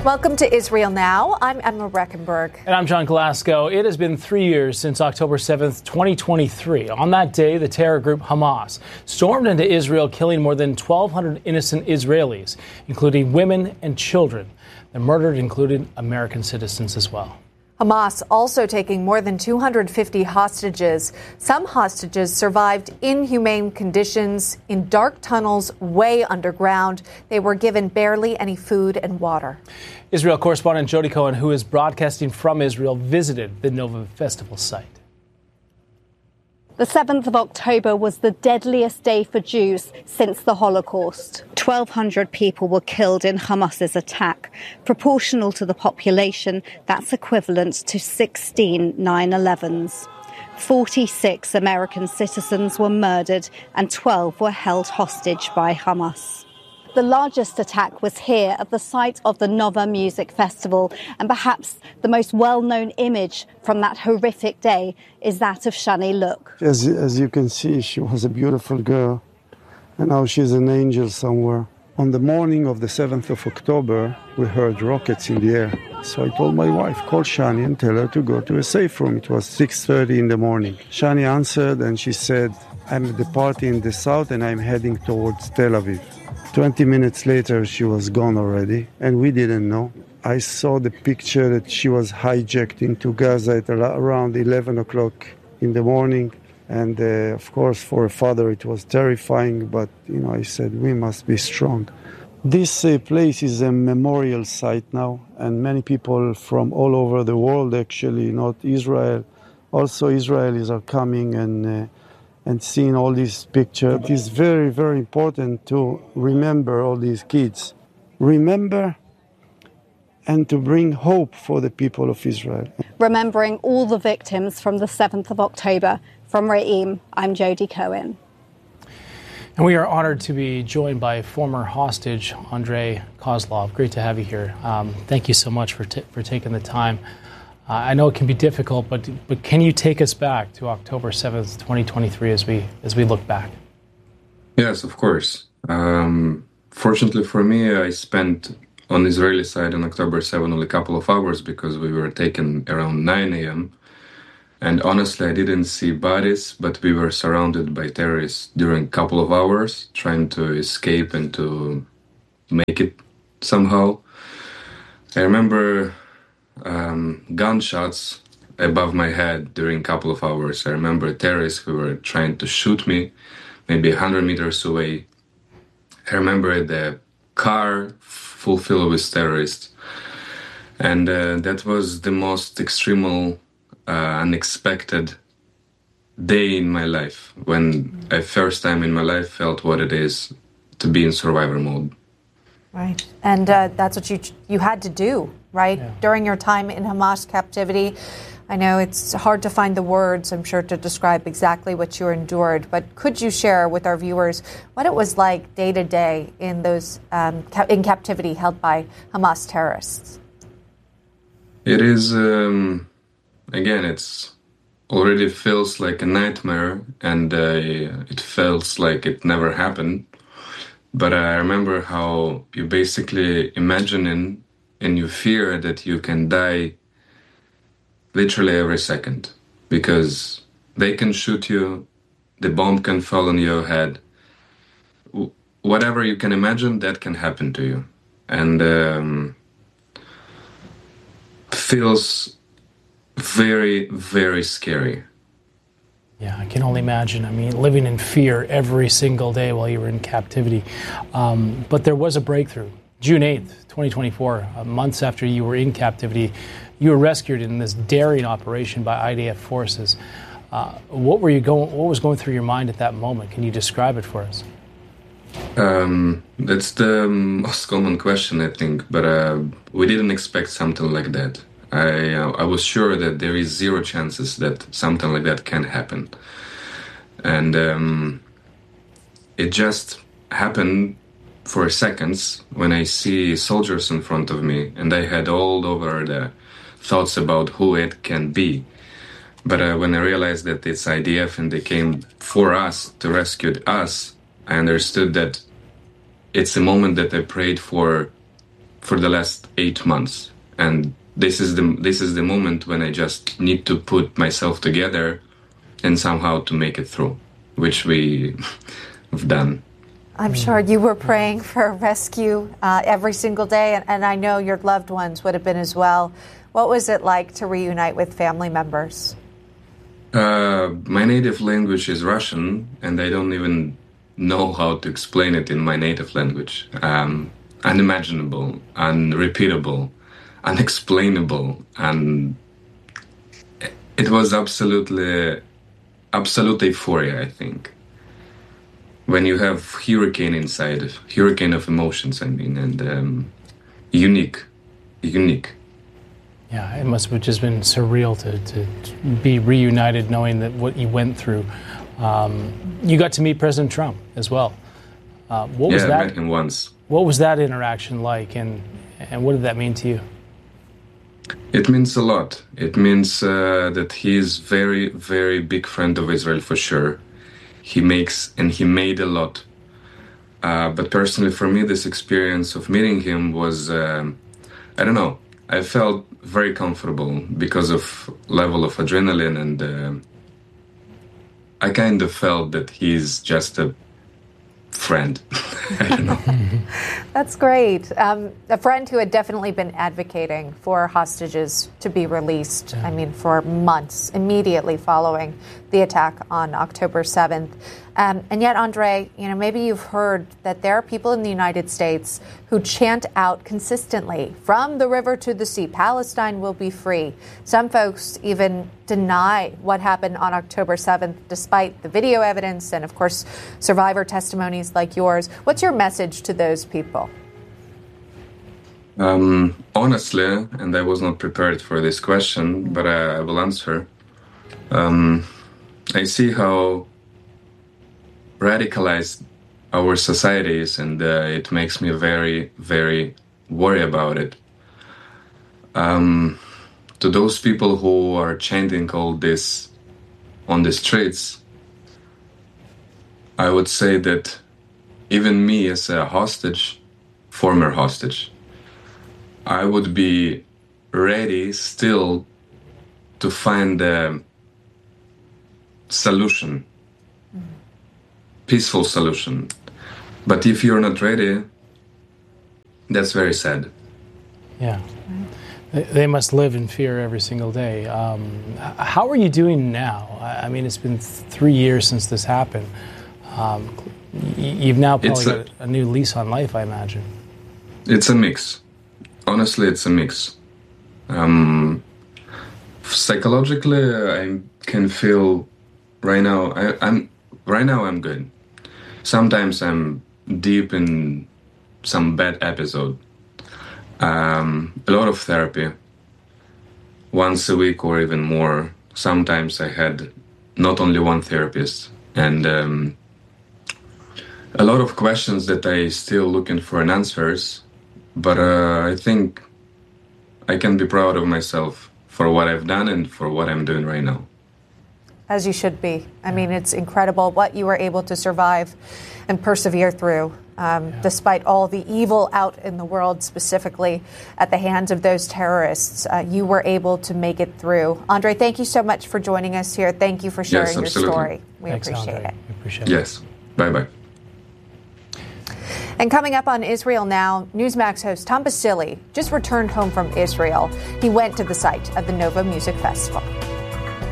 Welcome to Israel Now. I'm Emma Breckenberg. And I'm John Glasgow. It has been 3 years since October 7th, 2023. On that day, the terror group Hamas stormed into Israel, killing more than 1,200 innocent Israelis, including women and children. The murdered included American citizens as well. Hamas also taking more than 250 hostages. Some hostages survived inhumane conditions in dark tunnels way underground. They were given barely any food and water. Israel correspondent Jody Cohen, who is broadcasting from Israel, visited the Nova Festival site. The 7th of October was the deadliest day for Jews since the Holocaust. 1,200 people were killed in Hamas's attack. Proportional to the population, that's equivalent to 16 9/11s. 46 American citizens were murdered and 12 were held hostage by Hamas. The largest attack was here at the site of the Nova Music Festival, and perhaps the most well-known image from that horrific day is that of Shani Look. As you can see, she was a beautiful girl, and now she's an angel somewhere. On the morning of the 7th of October, we heard rockets in the air. So I told my wife, call Shani and tell her to go to a safe room. It was 6:30 in the morning. Shani answered and she said, I'm at the party in the south and I'm heading towards Tel Aviv. 20 minutes later, she was gone already, and we didn't know. I saw the picture that she was hijacked into Gaza at around 11 o'clock in the morning. And of course, for a father, it was terrifying, but I said, we must be strong. This place is a memorial site now, and many people from all over the world, actually, not Israel. Also, Israelis are coming and seeing all these pictures. It is very, very important to remember all these kids. Remember and to bring hope for the people of Israel. Remembering all the victims from the 7th of October. From Re'im, I'm Jody Cohen. And we are honored to be joined by former hostage Andrei Kozlov. Great to have you here. Thank you so much for taking the time. I know it can be difficult, but can you take us back to October 7th, 2023 as we look back? Yes, of course. Fortunately for me, I spent on the Israeli side on October 7th only a couple of hours because we were taken around 9 a.m. And honestly, I didn't see bodies, but we were surrounded by terrorists during a couple of hours, trying to escape and to make it somehow. I remember gunshots above my head during a couple of hours. I remember terrorists who were trying to shoot me, maybe 100 meters away. I remember the car filled with terrorists. And that was the most extreme, unexpected day in my life, when I first time in my life felt what it is to be in survivor mode. Right. And that's what you had to do, right? Yeah. During your time in Hamas captivity. I know it's hard to find the words, I'm sure, to describe exactly what you endured, but could you share with our viewers what it was like day to day in those in captivity held by Hamas terrorists? It is, again, it's already feels like a nightmare, and it feels like it never happened. But I remember how you basically imagining and you fear that you can die literally every second, because they can shoot you, the bomb can fall on your head. Whatever you can imagine, that can happen to you. And feels very, very scary. Yeah, I can only imagine. I mean, living in fear every single day while you were in captivity. But there was a breakthrough. June 8th, 2024, months after you were in captivity, you were rescued in this daring operation by IDF forces. What was going through your mind at that moment? Can you describe it for us? That's the most common question, I think. But we didn't expect something like that. I was sure that there is zero chances that something like that can happen. And it just happened for seconds when I see soldiers in front of me, and I had all over the thoughts about who it can be. But when I realized that it's IDF and they came for us to rescue us, I understood that it's a moment that I prayed for for the last 8 months, and this is the moment when I just need to put myself together and somehow to make it through, which we have done. I'm sure you were praying for rescue every single day, and I know your loved ones would have been as well. What was it like to reunite with family members? My native language is Russian, and I don't even know how to explain it in my native language. Unimaginable, unrepeatable, unexplainable, and it was absolute euphoria, I think. When you have hurricane inside, hurricane of emotions, I mean, and unique. Yeah, it must have just been surreal to be reunited, knowing that what you went through. You got to meet President Trump as well. What was that? I met him once. What was that interaction like, and what did that mean to you? It means a lot. It means that he is very, very big friend of Israel for sure. He made a lot. But personally, for me, this experience of meeting him was, I don't know, I felt very comfortable because of level of adrenaline, and I kind of felt that he's just a friend. I don't know. That's great. A friend who had definitely been advocating for hostages to be released, I mean, for months, immediately following the attack on October 7th. And yet, Andrei, maybe you've heard that there are people in the United States who chant out consistently, from the river to the sea, Palestine will be free. Some folks even deny what happened on October 7th, despite the video evidence and, of course, survivor testimonies like yours. What's your message to those people? Honestly, and I was not prepared for this question, but I will answer. I see how radicalized our society is, and it makes me very, very worried about it. To those people who are chanting all this on the streets, I would say that even me as a hostage, former hostage, I would be ready still to find a solution, peaceful solution. But if you're not ready, that's very sad. Yeah. They must live in fear every single day. How are you doing now? I mean, it's been 3 years since this happened. You've now probably got a new lease on life, I imagine. It's a mix. Honestly, it's a mix. Psychologically, I can feel right now. I'm good. Sometimes I'm deep in some bad episode. A lot of therapy, once a week or even more. Sometimes I had not only one therapist, and a lot of questions that I still looking for an answers. But I think I can be proud of myself for what I've done and for what I'm doing right now. As you should be. I mean, it's incredible what you were able to survive and persevere through, despite all the evil out in the world, specifically at the hands of those terrorists. You were able to make it through. Andrei, thank you so much for joining us here. Thank you for sharing your story. Thanks, appreciate Andrei. it. We appreciate it. Yes. Bye-bye. And coming up on Israel Now, Newsmax host Tom Basile just returned home from Israel. He went to the site of the Nova Music Festival.